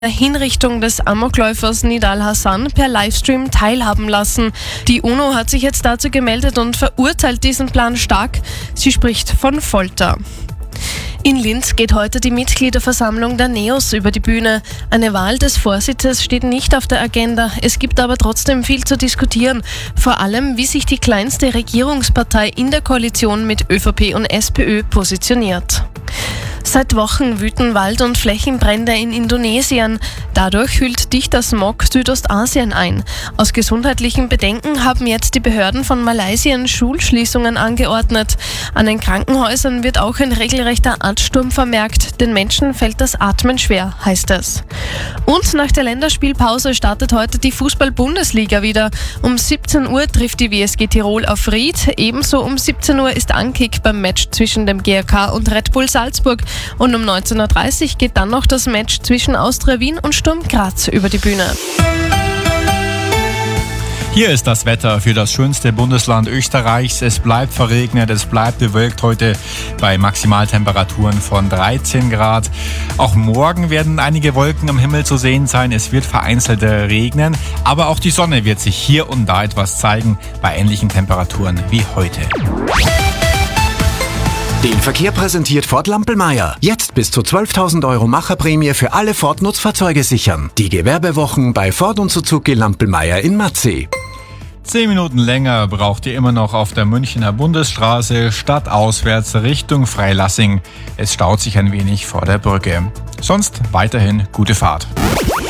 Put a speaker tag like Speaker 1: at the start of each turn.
Speaker 1: der Hinrichtung des Amokläufers Nidal Hassan per Livestream teilhaben lassen. Die UNO hat sich jetzt dazu gemeldet und verurteilt diesen Plan stark. Sie spricht von Folter. In Linz geht heute die Mitgliederversammlung der NEOS über die Bühne. Eine Wahl des Vorsitzes steht nicht auf der Agenda. Es gibt aber trotzdem viel zu diskutieren. Vor allem, wie sich die kleinste Regierungspartei in der Koalition mit ÖVP und SPÖ positioniert. Seit Wochen wüten Wald- und Flächenbrände in Indonesien. Dadurch hüllt dichter Smog Südostasien ein. Aus gesundheitlichen Bedenken haben jetzt die Behörden von Malaysia Schulschließungen angeordnet. An den Krankenhäusern wird auch ein regelrechter Ansturm vermerkt. Den Menschen fällt das Atmen schwer, heißt es. Und nach der Länderspielpause startet heute die Fußball-Bundesliga wieder. Um 17 Uhr trifft die WSG Tirol auf Ried. Ebenso um 17 Uhr ist Ankick beim Match zwischen dem GRK und Red Bull Salzburg. Und um 19.30 Uhr geht dann noch das Match zwischen Austria Wien und Sturm Graz über die Bühne.
Speaker 2: Hier ist das Wetter für das schönste Bundesland Österreichs. Es bleibt verregnet, es bleibt bewölkt heute bei Maximaltemperaturen von 13 Grad. Auch morgen werden einige Wolken am Himmel zu sehen sein. Es wird vereinzelt regnen, aber auch die Sonne wird sich hier und da etwas zeigen bei ähnlichen Temperaturen wie heute.
Speaker 3: Den Verkehr präsentiert Ford Lampelmeier. Jetzt bis zu 12.000 Euro Macherprämie für alle Ford-Nutzfahrzeuge sichern. Die Gewerbewochen bei Ford und Suzuki Lampelmeier in Matzee.
Speaker 2: 10 Minuten länger braucht ihr immer noch auf der Münchner Bundesstraße stadtauswärts Richtung Freilassing. Es staut sich ein wenig vor der Brücke. Sonst weiterhin gute Fahrt.